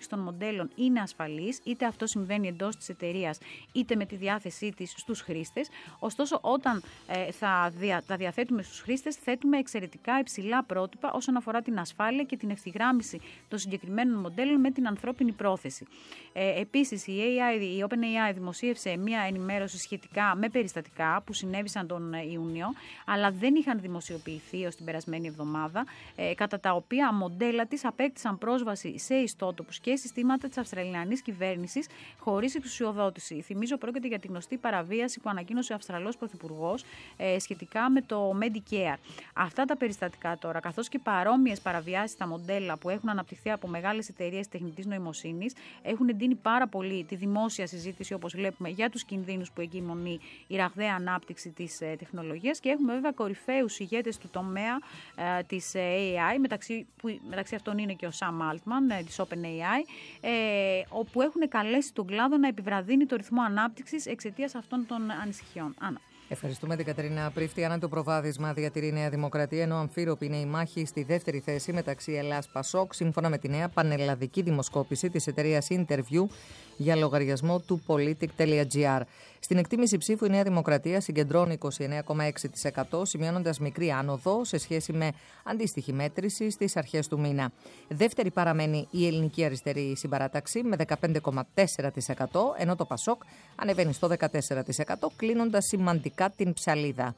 ανάπτυξη των μοντέλων είναι ασφαλής, είτε αυτό συμβαίνει εντός της εταιρείας, είτε με τη διάθεσή της στους χρήστες. Ωστόσο, όταν τα διαθέτουμε στους χρήστες, θέτουμε εξαιρετικά υψηλά πρότυπα όσον αφορά την ασφάλεια και την ευθυγράμμιση των συγκεκριμένων μοντέλων με την ανθρώπινη πρόθεση. Επίσης, η OpenAI δημοσίευσε μία ενημέρωση σχετικά με περιστατικά που συνέβησαν τον Ιούνιο, αλλά δεν είχαν δημοσιοποιηθεί ως την περασμένη εβδομάδα, κατά τα οποία μοντέλα της απέκτησαν πρόσβαση σε ιστότοπους και συστήματα της Αυστραλιανής κυβέρνησης χωρίς εξουσιοδότηση. Θυμίζω, πρόκειται για τη γνωστή παραβίαση που ανακοίνωσε ο Αυστραλός Πρωθυπουργός σχετικά με το Medicare. Αυτά τα περιστατικά τώρα, καθώς και παρόμοιες παραβιάσεις στα μοντέλα που έχουν αναπτυχθεί από μεγάλες εταιρείες τεχνητής νοημοσύνης, έχουν εντείνει πάρα πολύ τη δημόσια συζήτηση, όπως βλέπουμε, για τους κινδύνους που εγκυμονεί η ραγδαία ανάπτυξη της τεχνολογίας, και έχουμε βέβαια κορυφαίους ηγέτες του τομέα της AI, μεταξύ αυτών είναι και ο Sam Altman της OpenAI, όπου έχουν καλέσει τον κλάδο να επιβραδύνει το ρυθμό ανάπτυξης εξαιτίας αυτών των ανησυχιών. Άννα. Ευχαριστούμε την Κατερίνα Πρίφτη. Ανά το προβάδισμα διατηρεί η Νέα Δημοκρατία, ενώ αμφίροπη είναι η μάχη στη δεύτερη θέση μεταξύ Ελλάς Πασόκ, σύμφωνα με τη νέα πανελλαδική δημοσκόπηση της εταιρείας Interview για λογαριασμό του Politic.gr. Στην εκτίμηση ψήφου η Νέα Δημοκρατία συγκεντρώνει 29,6%, σημειώνοντας μικρή άνοδο σε σχέση με αντίστοιχη μέτρηση στις αρχές του μήνα. Δεύτερη παραμένει η Ελληνική Αριστερή Συμπαράταξη με 15,4%, ενώ το Πασόκ ανεβαίνει στο 14%, κλείνοντας σημαντικά την ψαλίδα.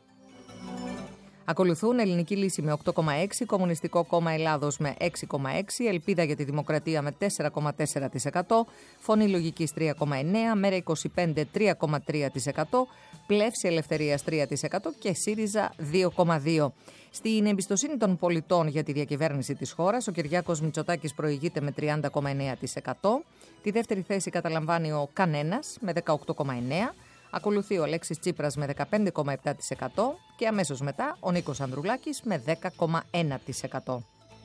Ακολουθούν Ελληνική Λύση με 8,6%, Κομμουνιστικό Κόμμα Ελλάδος με 6,6%, Ελπίδα για τη Δημοκρατία με 4,4%, Φωνή Λογικής 3,9%, Μέρα 25 3,3%, Πλεύση Ελευθερίας 3% και ΣΥΡΙΖΑ 2,2%. Στην εμπιστοσύνη των πολιτών για τη διακυβέρνηση της χώρας, ο Κυριάκος Μητσοτάκης προηγείται με 30,9%, τη δεύτερη θέση καταλαμβάνει ο Κανένας με 18,9%, ακολουθεί ο Αλέξης Τσίπρας με 15,7% και αμέσως μετά ο Νίκος Ανδρουλάκης με 10,1%.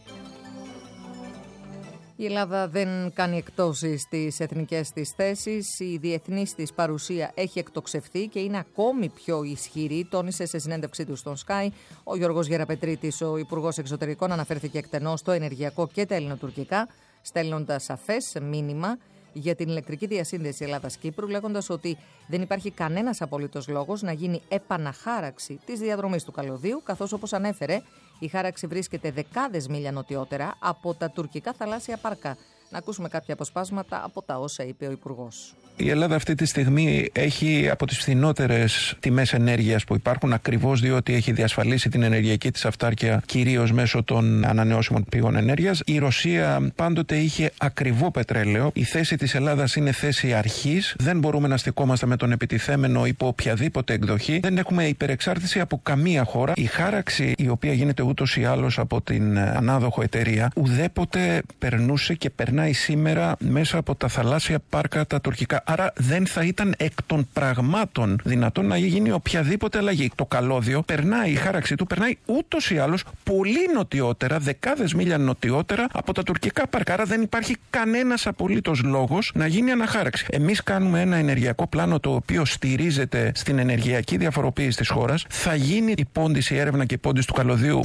Η Ελλάδα δεν κάνει εκτόσεις στις εθνικές της θέσεις, η διεθνής της παρουσία έχει εκτοξευθεί και είναι ακόμη πιο ισχυρή, τόνισε σε συνέντευξή του στον Sky ο Γιώργος Γεραπετρίτης. Ο Υπουργός Εξωτερικών αναφέρθηκε εκτενώς στο ενεργειακό και τα ελληνοτουρκικά, στέλνοντας σαφές μήνυμα για την ηλεκτρική διασύνδεση Ελλάδας-Κύπρου, λέγοντας ότι δεν υπάρχει κανένας απολύτως λόγος να γίνει επαναχάραξη της διαδρομής του καλωδίου, καθώς, όπως ανέφερε, η χάραξη βρίσκεται δεκάδες μίλια νοτιότερα από τα τουρκικά θαλάσσια πάρκα. Να ακούσουμε κάποια αποσπάσματα από τα όσα είπε ο Υπουργός. Η Ελλάδα αυτή τη στιγμή έχει από τις φθηνότερες τιμές ενέργειας που υπάρχουν, ακριβώς διότι έχει διασφαλίσει την ενεργειακή της αυτάρκεια κυρίως μέσω των ανανεώσιμων πηγών ενέργειας. Η Ρωσία πάντοτε είχε ακριβό πετρέλαιο. Η θέση της Ελλάδας είναι θέση αρχής. Δεν μπορούμε να στεκόμαστε με τον επιτιθέμενο υπό οποιαδήποτε εκδοχή. Δεν έχουμε υπερεξάρτηση από καμία χώρα. Η χάραξη, η οποία γίνεται ούτως ή άλλως από την ανάδοχο εταιρεία, ουδέποτε περνούσε και περνάει σήμερα μέσα από τα θαλάσσια πάρκα τα τουρκικά. Άρα δεν θα ήταν εκ των πραγμάτων δυνατόν να γίνει οποιαδήποτε αλλαγή. Το καλώδιο περνάει, η χάραξη του περνάει ούτως ή άλλως πολύ νοτιότερα, δεκάδες μίλια νοτιότερα από τα τουρκικά πάρκα. Άρα δεν υπάρχει κανένας απολύτως λόγος να γίνει αναχάραξη. Εμείς κάνουμε ένα ενεργειακό πλάνο το οποίο στηρίζεται στην ενεργειακή διαφοροποίηση της χώρας. Θα γίνει η πόντιση, η έρευνα και η πόντιση του καλωδίου.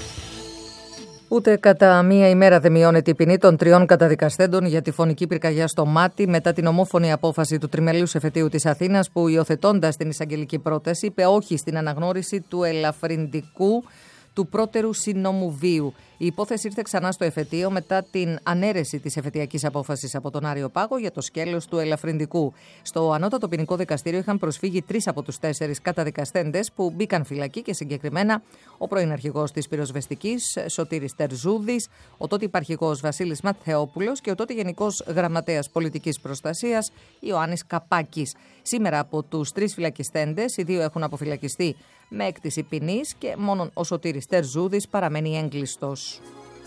Ούτε κατά μία ημέρα δεν μειώνεται η ποινή των 3 καταδικαστέντων για τη φωνική πυρκαγιά στο μάτι μετά την ομόφωνη απόφαση του Τριμελούς Εφετείου της Αθήνας, που υιοθετώντας την εισαγγελική πρόταση είπε όχι στην αναγνώριση του ελαφρυντικού του πρώτερου συνόμου βίου. Η υπόθεση ήρθε ξανά στο εφετείο μετά την ανέρεση της εφετειακής απόφασης από τον Άριο Πάγο για το σκέλος του ελαφρυντικού. Στο Ανώτατο Ποινικό Δικαστήριο είχαν προσφύγει 3 από τους 4 καταδικαστέντες που μπήκαν φυλακή, και συγκεκριμένα ο πρώην αρχηγός της πυροσβεστικής Σωτήρης Τερζούδης, ο τότε υπαρχηγός Βασίλης Ματθεόπουλος και ο τότε γενικός γραμματέας πολιτικής προστασίας Ιωάννης Καπάκης. Σήμερα από τους 3 φυλακιστέντες, οι 2 έχουν αποφυλακιστεί με έκτηση ποινής και μόνον ο Σωτήρης Τερζούδης παραμένει έγκλειστος.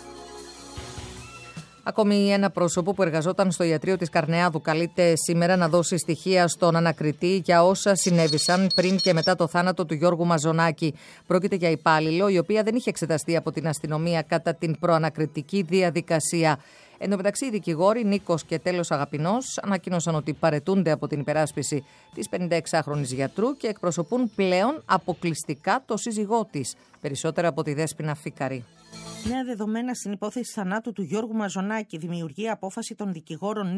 Ακόμη ένα πρόσωπο που εργαζόταν στο ιατρείο της Καρνεάδου καλείται σήμερα να δώσει στοιχεία στον ανακριτή για όσα συνέβησαν πριν και μετά το θάνατο του Γιώργου Μαζονάκη. Πρόκειται για υπάλληλο η οποία δεν είχε εξεταστεί από την αστυνομία κατά την προανακριτική διαδικασία. Εν τω μεταξύ, οι δικηγόροι Νίκος και Τέλος Αγαπηνός ανακοίνωσαν ότι παρετούνται από την υπεράσπιση της 56χρονης γιατρού και εκπροσωπούν πλέον αποκλειστικά το σύζυγό της, περισσότερα από τη Δέσποινα Φίκαρη. Νέα δεδομένα στην υπόθεση θανάτου του Γιώργου Μαζονάκη δημιουργεί απόφαση των δικηγόρων